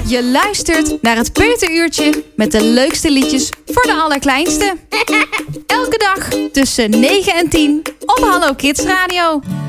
Je luistert naar het Peuteruurtje met de leukste liedjes voor de allerkleinste. Elke dag tussen 9 en 10 op Hallo Kids Radio.